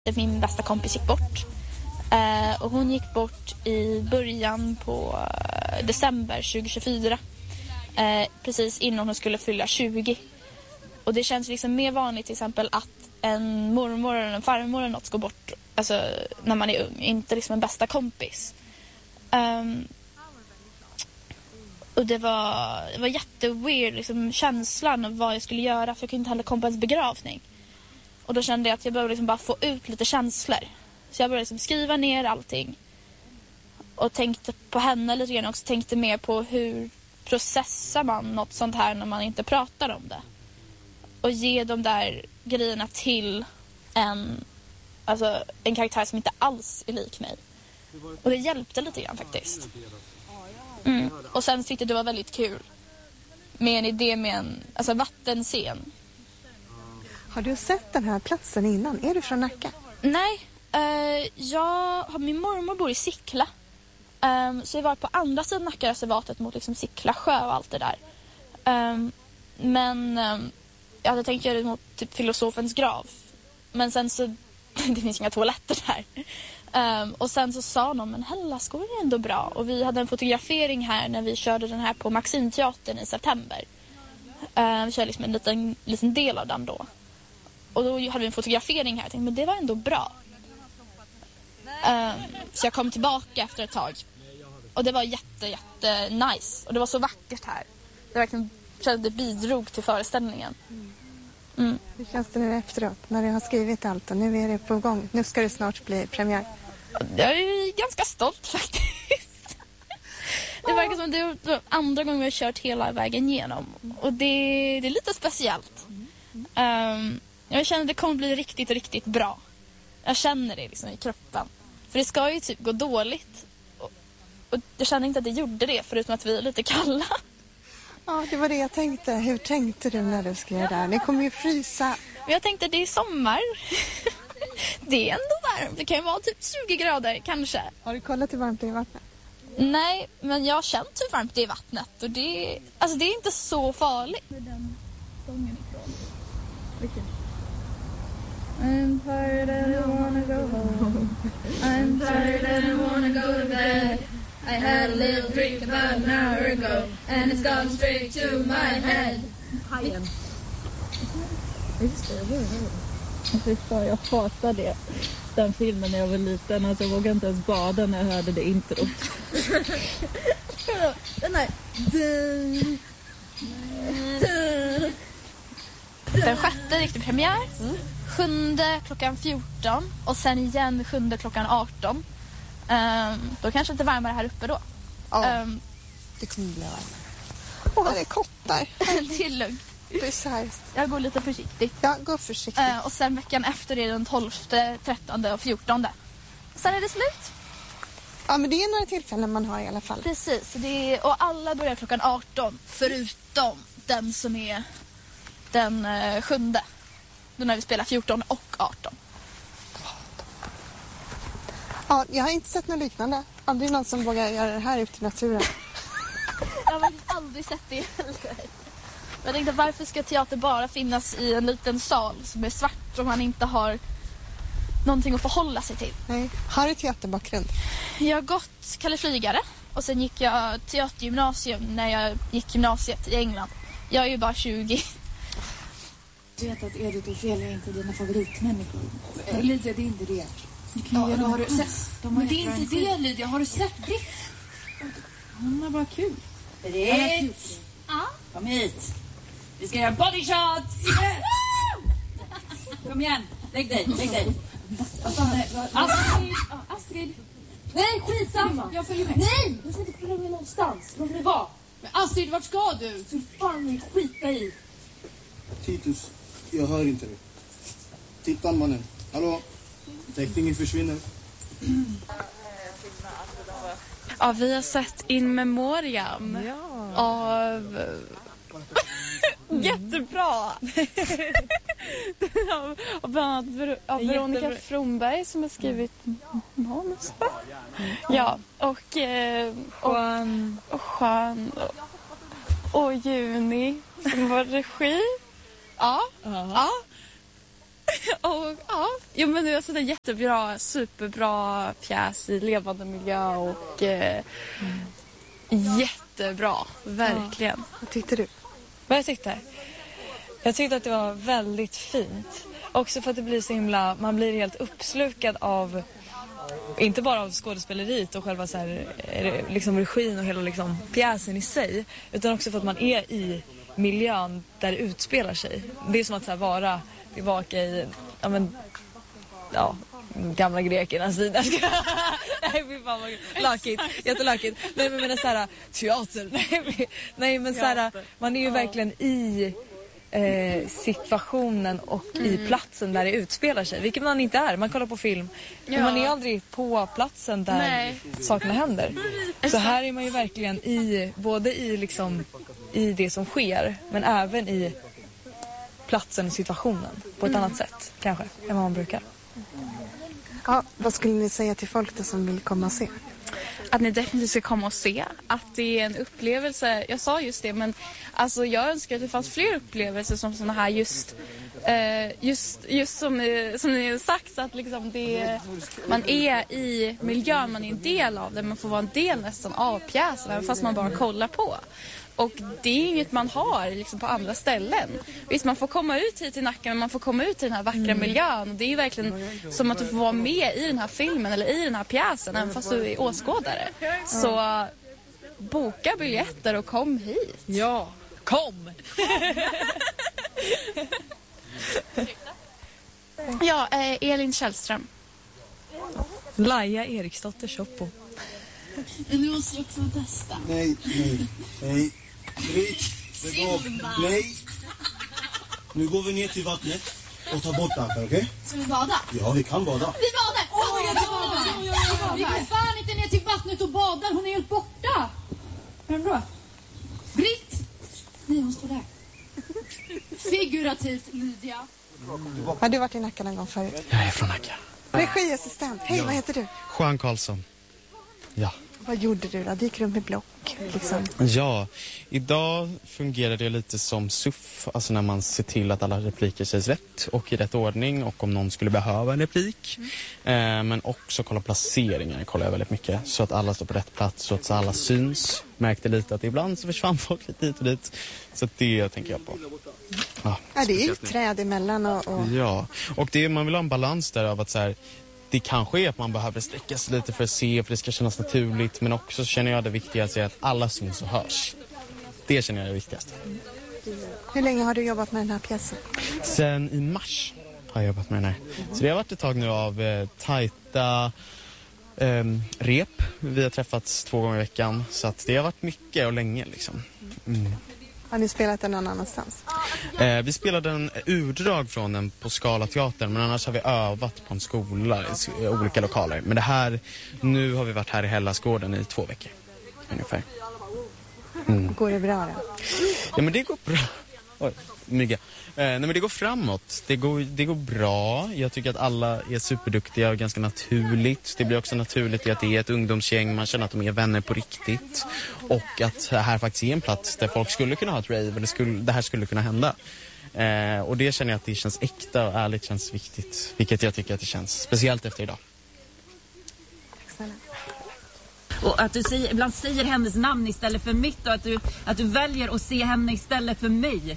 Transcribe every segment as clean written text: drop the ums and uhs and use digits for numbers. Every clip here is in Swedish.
Min bästa kompis gick bort. Och hon gick bort i början på december 2024. Precis innan hon skulle fylla 20. Och det känns liksom mer vanligt till exempel att en mormor eller en farmor eller något går bort, alltså när man är ung, inte liksom en bästa kompis. Och det var jätteweird liksom, känslan av vad jag skulle göra, för jag kunde inte heller komma på ens begravning. Och då kände jag att jag behövde liksom bara få ut lite känslor. Så jag började liksom skriva ner allting. Och tänkte på henne lite grann också. Tänkte mer på hur processar man något sånt här när man inte pratar om det. Och ge de där grejerna till en karaktär som inte alls är lik mig. Och det hjälpte lite grann faktiskt. Och sen tyckte det var väldigt kul med en idé med en vattenscen. Har du sett den här platsen innan? Är du från Nacka? Nej, min mormor bor i Sickla. Så jag var på andra sidan Nackareservatet mot liksom Sickla sjö och allt det där. Men jag hade tänkt göra det mot typ filosofens grav. Men sen så, det finns inga toaletter där. Och sen så sa någon, men Hällaskog är ändå bra. Och vi hade en fotografering här när vi körde den här på Maximteatern i september. Vi körde liksom en liten del av den då. Och då hade vi en fotografering här. Jag tänkte, men det var ändå bra. Så jag kom tillbaka efter ett tag. Och det var jätte nice. Och det var så vackert här. Det verkligen kände bidrog till föreställningen. Hur känns det nu efteråt när du har skrivit allt och nu är det på gång? Nu ska det snart bli premiär. Jag är ganska stolt faktiskt. Det verkar som det var andra gången vi har kört hela vägen igenom. Och det är lite speciellt. Jag känner att det kommer bli riktigt bra. Jag känner det liksom i kroppen. För det ska ju typ gå dåligt. Och jag känner inte att det gjorde det, förutom att vi är lite kalla. Ja, det var det jag tänkte. Hur tänkte du när du skrev där? Ni kommer ju frysa. Men jag tänkte att det är sommar. Det är ändå varmt. Det kan ju vara typ 20 grader kanske. Har du kollat hur varmt det är i vattnet? Nej, men jag har känt hur varmt det är i vattnet. Och det är inte så farligt. Den sången ifrån. Vilken? I'm tired and I wanna go home. I'm tired and I wanna go to bed. I had a little drink about an hour ago and it's gone straight to my head. Hajen. Just det, jag hatar det. Den filmen när jag var liten, alltså jag vågade inte ens bada när jag hörde det introt. Den här. Den 6:e gick det premiär. 7:e klockan 14 och sen igen 7:e klockan 18. Då kanske inte varmare här uppe då. Ja, det kommer bli varmare. Åh, det är kottar. Det är lugnt. Det är så här. Jag går lite försiktigt. Ja, gå försiktigt. Och sen veckan efter är den 12:e, 13:e och 14:e. Sen är det slut. Ja, men det är några tillfällen man har i alla fall. Precis, och alla börjar klockan 18. Förutom den som är den 7:e. Då när vi spelar 14 och 18. Ja, jag har inte sett något liknande. Aldrig någon som vågar göra det här ute i naturen. Jag har aldrig sett det heller. Jag tänkte, varför ska teater bara finnas i en liten sal som är svart om man inte har någonting att förhålla sig till? Nej. Har du teaterbakgrund? Jag har gått Kalle Flygare och sen gick jag teatergymnasium när jag gick gymnasiet i England. Jag är ju bara 20. Jag vet att Edith och Ophelia är inte dina favoritmänniskor. Lydia, det är inte det. Ja, då har du sett. Men det är inte det, Lydia. Har du sett Britt? Hon har bara kul. Britt! Ja? Kom hit. Vi ska göra body shots! Kom igen. Lägg dig. Astrid. Nej, skitsamma. Jag följer med. Nej, du ska inte följa med någonstans. Låt mig vara. Men Astrid, vart ska du? Så fan mig skita i. Titus, jag hör inte dig. Titta mannen. Hallå? Täckningen försvinner. Ja, vi har sett In Memoriam av... Jättebra! Och bland annat av Veronica Fromberg som har skrivit manus. Ja, och Juan och Juni som var regi. Ja. Men det är alltså en jättebra, superbra pjäs i levande miljö och jättebra, verkligen. Vad tyckte du? Vad jag tyckte? Jag tyckte att det var väldigt fint. Också för att det blir så himla, man blir helt uppslukad av, inte bara av skådespeleriet och själva så här, liksom regin och hela liksom pjäsen i sig, utan också för att man är i miljön där det utspelar sig. Det är som att så här, vara tillbaka i gamla grekernas tid. Nej, fy fan vad lakigt. Jättelakigt. Nej, men menar så här, teater. Nej, men så här, man är ju verkligen i situationen och i platsen där det utspelar sig, vilket man inte är. Man kollar på film, men man är aldrig på platsen där sakerna händer. Så här är man ju verkligen i, både i liksom i det som sker, men även i platsen och situationen på ett annat sätt kanske än vad man brukar. Ja, vad skulle ni säga till folk då som vill komma och se? Att ni definitivt ska komma och se. Att det är en upplevelse. Jag sa just det, men alltså jag önskar att det fanns fler upplevelser som såna här just som ni har sagt, att liksom man är i miljön, man är en del av det, man får vara en del nästan av pjäsen, även fast man bara kollar på. Och det är inget man har liksom på andra ställen. Visst, man får komma ut hit till Nacka, men man får komma ut i den här vackra miljön. Och det är ju verkligen som att du får vara med i den här filmen eller i den här pjäsen, även fast du är åskådare. Så boka biljetter och kom hit. Ja, kom! Elin Källström. Laia Eriksdotter Shoppo. Nu måste jag också testa. Nej. Nej. Nu går vi ner till vattnet och tar bort allt, okej? Ska vi bada? Ja, vi kan bada. Vi badar! Vi går fan inte ner till vattnet och badar. Hon är helt borta. Vem då? Britt! Nej, hon står där. Figurativt, Lydia. Har du varit i Nacka någon gång förut? Jag är från Nacka. Regiassistent. Hej, vad heter du? Juan Karlsson. Ja. Vad gjorde du då? Gick runt med block liksom? Ja, idag fungerar det lite som SUF. Alltså när man ser till att alla repliker sägs rätt och i rätt ordning. Och om någon skulle behöva en replik. Men också kolla placeringar kollar jag väldigt mycket. Så att alla står på rätt plats, så att alla syns. Märkte lite att ibland så försvann folk lite hit och dit. Så det tänker jag på. Ja, det är ju träd emellan och... Ja, och det, man vill ha en balans där av att så här... Det kanske är att man behöver sträcka sig lite för att se, för det ska kännas naturligt. Men också känner jag det viktigaste är att alla syns och hörs. Det känner jag är det viktigaste. Hur länge har du jobbat med den här pjäsen? Sen i mars har jag jobbat med den här. Så det har varit ett tag nu av tajta rep. Vi har träffats 2 gånger i veckan. Så att det har varit mycket och länge liksom. Har ni spelat den någon annanstans? Vi spelade en urdrag från den på Skala teatern, men annars har vi övat på en skola i olika lokaler. Men det här, nu har vi varit här i Hellasgården i 2 veckor ungefär. Går det bra då? Ja, men det går bra. Oj, mygga. Nej, men det går framåt. Det går bra. Jag tycker att alla är superduktiga och ganska naturligt. Det blir också naturligt i att det är ett ungdomsgäng. Man känner att de är vänner på riktigt. Och att det här faktiskt är en plats där folk skulle kunna ha ett rave. Eller det här skulle kunna hända. Och det känner jag att det känns äkta och ärligt, känns viktigt. Vilket jag tycker att det känns. Speciellt efter idag. Och att du ibland säger hennes namn istället för mitt, och att du väljer att se henne istället för mig.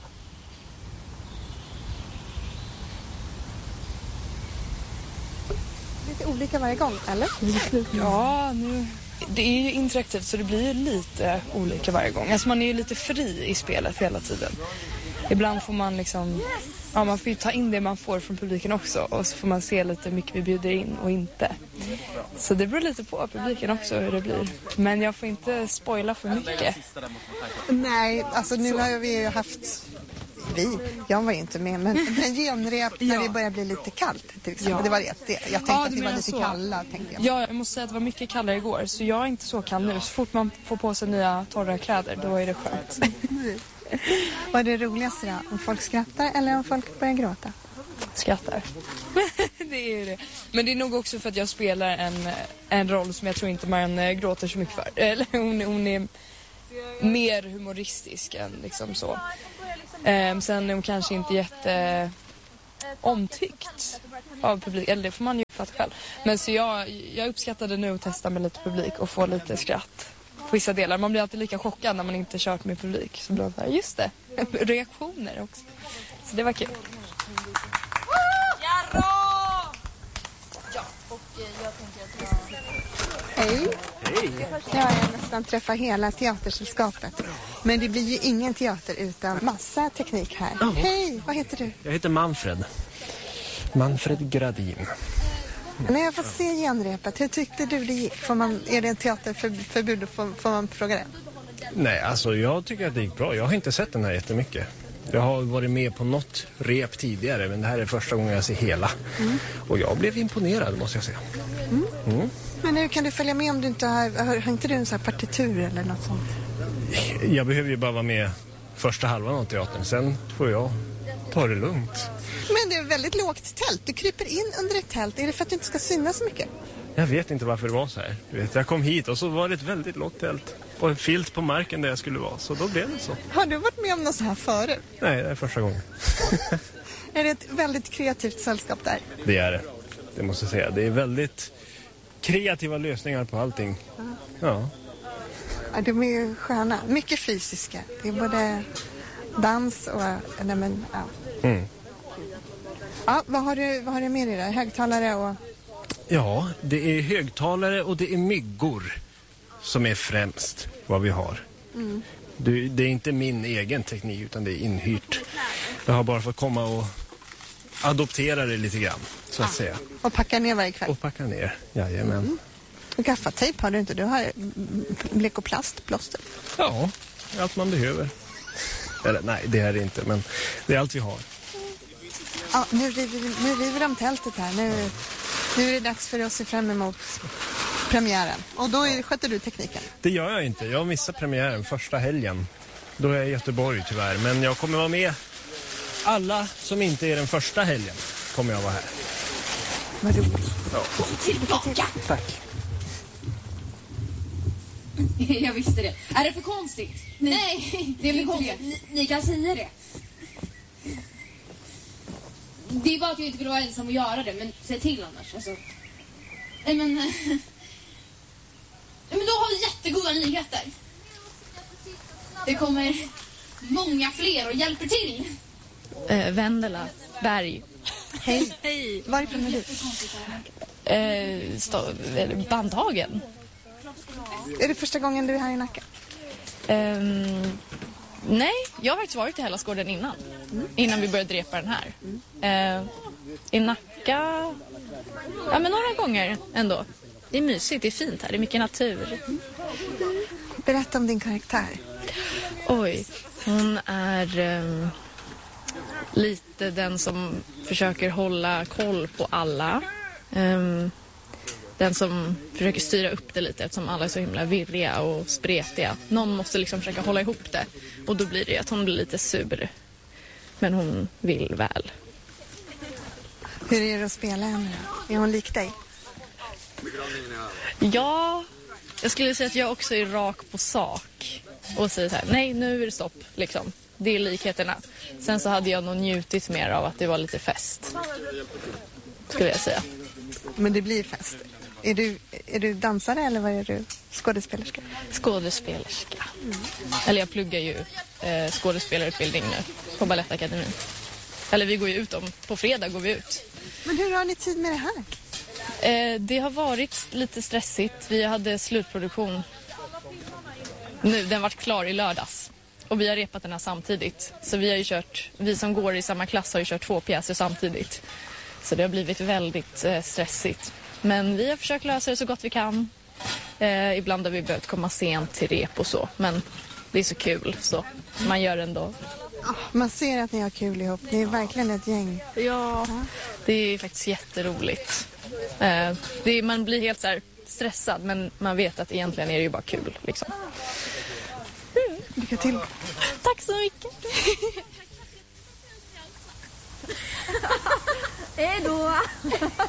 Lite olika varje gång, eller? Ja, det är ju interaktivt så det blir lite olika varje gång. Alltså man är ju lite fri i spelet hela tiden. Ibland får man liksom... Ja, man får ju ta in det man får från publiken också. Och så får man se lite hur mycket vi bjuder in och inte. Så det beror lite på publiken också hur det blir. Men jag får inte spoila för mycket. Nej, alltså nu har vi ju haft... Jag var ju inte med, men genrep när det börjar bli lite kallt till exempel. Ja. Det var det. Jag tänkte att det var lite kalla, tänkte jag. Ja, jag måste säga att det var mycket kallare igår. Så jag är inte så kall nu. Så fort man får på sig nya torra kläder, då är det skönt. Vad är det roligaste då? Om folk skrattar eller om folk börjar gråta? Skrattar. Det är det. Men det är nog också för att jag spelar en roll som jag tror inte man gråter så mycket för. Eller hon är mer humoristisk än liksom så. Sen är hon kanske inte omtyckt av publik. Eller det får man ju fatta själv. Men så jag uppskattade nu att testa med lite publik och få lite skratt på vissa delar. Man blir alltid lika chockad när man inte kört med publik. Så blir det just det. Reaktioner också. Så det var kul. Hej. Jag har nästan träffat hela teatersällskapet. Men det blir ju ingen teater utan massa teknik här. Hej, vad heter du? Jag heter Manfred. Manfred Gradin. När jag får se genrepet, hur tyckte du det gick? Är det en teaterförbud? Får man fråga det? Nej, alltså jag tycker att det gick bra. Jag har inte sett den här jättemycket. Jag har varit med på något rep tidigare, men det här är första gången jag ser hela. Och jag blev imponerad, måste jag säga. Men hur kan du följa med om du inte har inte du en sån här partitur eller något sånt? Jag behöver ju bara vara med första halvan av teatern. Sen får jag ta det lugnt. Men det är väldigt lågt tält. Du kryper in under ett tält. Är det för att du inte ska synas så mycket? Jag vet inte varför det var så här. Du vet, jag kom hit och så var det ett väldigt lågt tält. Och en filt på marken där jag skulle vara. Så då blev det så. Har du varit med om något så här förut? Nej, det är första gången. Är det ett väldigt kreativt sällskap där? Det är det. Det måste jag säga. Det är väldigt kreativa lösningar på allting. Ja. Ja, de är ju sköna. Mycket fysiska. Det är både dans och... Nej, men, ja. Ja, vad har du med dig där? Högtalare och... Ja, det är högtalare och det är myggor som är främst vad vi har. Det är inte min egen teknik utan det är inhyrt. Jag har bara fått komma och adoptera det lite grann, så att säga. Och packa ner varje kväll? Och packa ner, jajamän. Och gaffatejp har du inte? Du har blek och plast, plåster. Ja, allt man behöver. Eller nej, det är det inte, men det är allt vi har. Ja, nu river de tältet här. Nu är det dags för oss att se fram emot premiären. Och då sköter du tekniken? Det gör jag inte. Jag missar premiären första helgen. Då är jag i Göteborg tyvärr. Men jag kommer vara med alla som inte är den första helgen. Kommer jag vara här. Vad roligt. Ja. Tillbaka! Tack. Jag visste det. Är det för konstigt? Nej, det är för konstigt. Ni kan säga det. Det är bara att jag inte vill vara ensam och göra det, men säg till annars. Alltså. Nej, men då har vi jättegoda nyheter. Det kommer många fler och hjälper till. Vendela Berg. Hej. Hej. Varifrån är du? Bandhagen. Är det första gången du är här i Nacka? Nej, jag har faktiskt varit i Hellasgården innan. Innan vi började repa den här. I Nacka... Ja, men några gånger ändå. Det är mysigt, det är fint här. Det är mycket natur. Berätta om din karaktär. Oj, hon är lite den som försöker hålla koll på alla. Den som försöker styra upp det lite eftersom alla är så himla virriga och spretiga. Någon måste liksom försöka hålla ihop det. Och då blir det att hon blir lite sur. Men hon vill väl. Hur är det att spela henne då? Är hon lik dig? Ja, jag skulle säga att jag också är rak på sak. Och säger så här, nej nu är det stopp liksom. Det är likheterna. Sen så hade jag nog njutit mer av att det var lite fest. Skulle jag säga. Men det blir fest. Är du dansare eller vad är du? Skådespelerska? Skådespelerska. Eller jag pluggar ju skådespelarutbildning nu på Balettakademin. Eller vi går ju ut på fredag går vi ut. Men hur har ni tid med det här? Det har varit lite stressigt. Vi hade slutproduktion. Den var klar i lördags. Och vi har repat den här samtidigt. Så vi har ju vi som går i samma klass har ju kört 2 pjäser samtidigt. Så det har blivit väldigt stressigt. Men vi har försökt lösa det så gott vi kan. Ibland har vi behövt komma sent till rep och så. Men det är så kul så man gör ändå. Man ser att ni har kul ihop. Ni är verkligen ett gäng. Ja, det är faktiskt jätteroligt. Man blir helt så här stressad men man vet att egentligen är det ju bara kul. Liksom. Lycka till. Tack så mycket. Hej då!